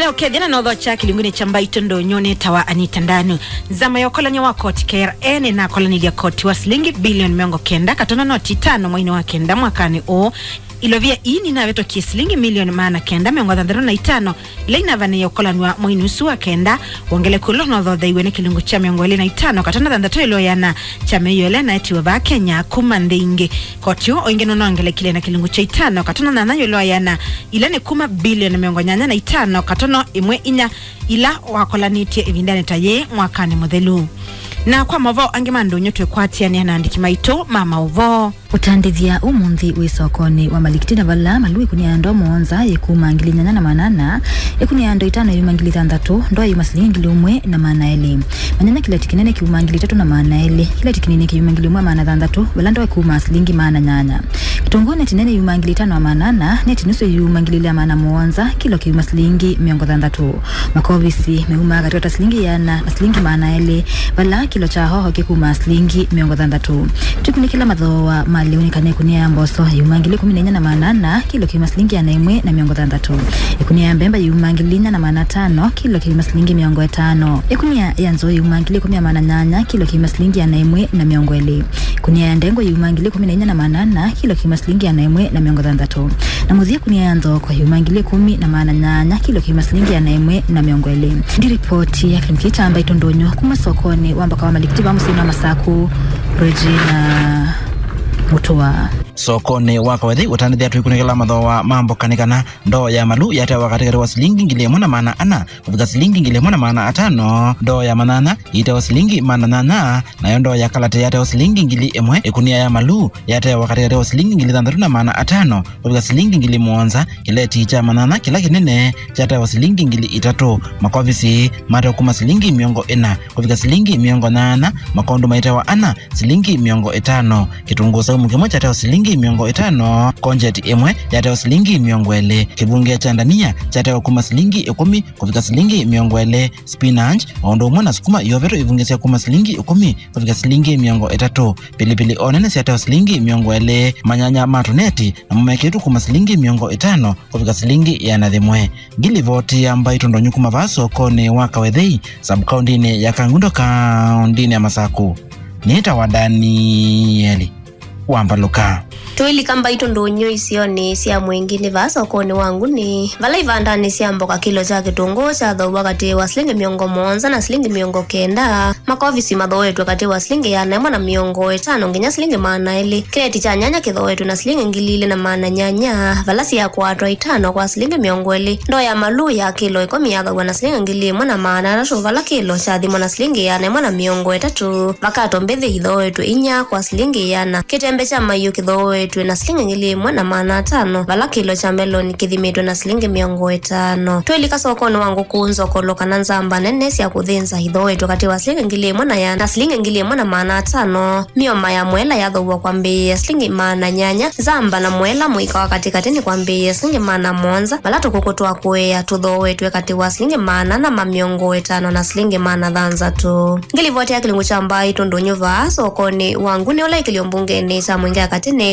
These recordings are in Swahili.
Leo kedina no dhocha kilinguni chamba itondo nyone tawa Anita Ndanu. Zama yokolanya wa koti KRN na kolani dia koti wa shilingi bilioni miongo kenda katono noti 5 mwini wa kenda mwakani o. Ilovia ini na veto kiesilingi milioni maana kenda miongo dhandaro na 5 leina vane yokolanwa mwinusu wa kenda wangele kulono dhodha iwene kilungu cha miongo ele na 5 katona dhandato ilo yana chame yuele na eti waba Kenya kumandingi kotio oingeno wangele kile na kilungu cha 5 katona nanayo ilo yana ilane kuma bilioni miongo nyanya na 5 katono imwe inya ila wakolanitie evindane taye mwakani modelu. Na kwa mavo angemando nyotwe kwa tiani anaandiki maito mama uvo. Utandithia umunthi wisokoni wa malikitina vala malui kuniando mwonza yekuma ngili nyanya na manana yekuniando itano yuma ngili thandatu ndo yuma silingi ngili umwe na maana eli manyanya kila tikinene kiuma ngili 3 na maana eli kila tikinene kiuma ngili umwe maana thandatu vala ndo yekuma silingi maana nyanya kitongone tinene yuma ngili 5 na manana neti nusu yuma ngili la maana mwonza kilo kiuma silingi miongo thandatu makovisi meuma katika silingi yana na silingi maana eli vala kilo cha hoho kikuma silingi miongo thandatu tukuni kila madhoa mali unikane kunia mboso yumangili 14 na manana kilo kima silingi ya naimwe na miongo thandatu ikunia mbemba yumangili na maana 5 kilo kima silingi miongo 5 ikunia yanzo yumangili 10 maana nyanya kilo kima silingi ya naimwe na miongo 2 kunia ndengo yumangili 14 na manana kilo kima silingi ya naimwe na miongo thandatu na muzia kunia yanzo kwa yumangili 10 na maana nyanya kilo kima silingi ya naimwe na miongo 2 ndi ripoti ya Klimkita ambayo itondonyo kuma sokoni wamba kwa malikitiba musina masaku Regina Mutua. Sokoni wakawethi utanithia tuikunekela madhoa mambo kanikana ndo ya malu yate wakati wa silingi ngili mwana maana ana kufika silingi ngili mwana maana 5 ndo ya manana ite wa silingi maana nana na ndo ya kalate yate wa silingi ngili emwe ikunia ya malu yate wakati wa silingi ngili 3 na maana 5 kufika silingi ngili mwonza kile ticha manana kila kinene yate wa silingi ngili 3 makovisi mata kuma silingi miongo 4 kufika silingi miongo 8 makondo maite wa ana silingi miongo 5 kitungu saumu kimoja yate wa silingi miongo 5 konjeti emwe yate silingi miongo 2 kibunge cha ndania yate kuma silingi 10 kufika silingi miongo 2 spinach ondo mwana sukuma yoveto ivungesia kuma silingi 10 kufika silingi miongo 3 pilipili onene yate silingi miongo 2 manyanya matoneti na mumeketu kuma silingi miongo 5 kufika silingi ya nathimwe gili voti ambayo tondonyu kuma vaso kone wakawethei sub county ne ya Kangundo county ya Masaku nita wadani eli wambaluka Tuili kamba itondonyo isioni sia mwingine vasa okoni wangu ni vala ivandani sia mboka kilo cha kitungu cha dhoba kati wa silingi miongo monza na silingi miongo kenda makovisi madhoe tu kati wa silingi ya naima na miongo 5 nginya silingi maana ili kreti cha nyanya kidhoe tu na silingi ngilile na maana nyanya vala sia kwa 5 kwa silingi miongo ili ndo ya malu ya kilo 10 ya dhoba na silingi ngili mwana maana na shovala kilo cha dhimo na silingi ya naima na miongo 3 vakato mbedhi hidhoe tu inya kwa silingi yana kitembe cha mayu kidhoe tu na silingi ngili mwana maana 5 vala kilo cha meloni kidhimetu na silingi miongo 5 tuili kasokoni wangu kunzo koloka na nzamba nene sia kudhinza hidhoe tu kati wa silingi ngili mwana ya na silingi ngili mwana maana 5 mioma ya mwela ya dhowa kwa mbeye silingi maana nyanya zamba na mwela muika wakati katini kwa mbeye silingi maana monza vala tukukutua kuea tudhoe tu kati wa silingi maana na mamiongo 5 na silingi maana dhanza tu ngili vote ya kilungu cha mbai tondonyo va sokoni wangu ni ola ikiliombunge ni sa mwingia katini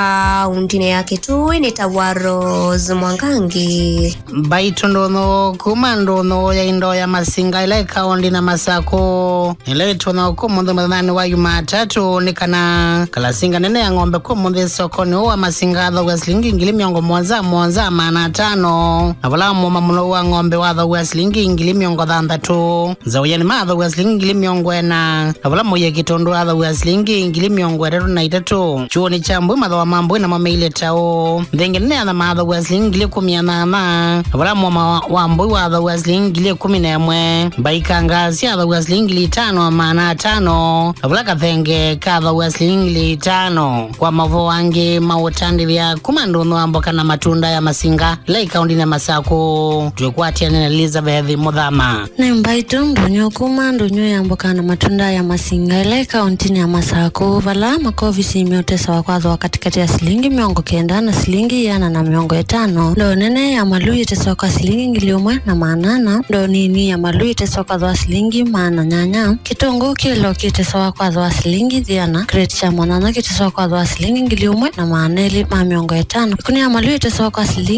kaunti ya Kitui ni Tawaros Mwangangi baitondono kumandono ya indo ya Masinga ile kaunti na Masako ile tono kumundu madhani wa Jumatatu nikana kalasinga nene ya ngombe kumundu sokoni wa Masinga dha silingi ngili miongo monza maana 5 avala mama muno wa ngombe wa silingi ngili miongo 3 zawiyani madha wa silingi ngili miongo 4 avala moye kitondo wa silingi ngili miongo 3 chuoni chambu madha mambo na mameile tao ndengene na madha wa silingi ngili 18 avala mama wa mbu wa silingi ngili 11 baikanga sia wa silingi ngili 5 maana 5 avala kathenge kadha wa silingi ngili 5 kwa mavo wange mautandi ya kumandono amboka na matunda ya Masinga lai kaunti ya Masako tukwati na Elizabeth Mudhama na mbaito ndonyo kumandonyo ya amboka na matunda ya Masinga lai kaunti ya Masako vala makovisi miotesa wakwazo katikati ya silingi miongo 9 na silingi yana na miongo 5 ndo nene ya malu yetesa kwa silingi ngili 1 na maana ndo nini ya malu yetesa kwa silingi maana nyanya kitongo kilo kitesa kwa silingi diana kreti cha mwanana kitesa kwa silingi ngili 1 na maana ili miongo 5 kuni ya malu yetesa kwa silingi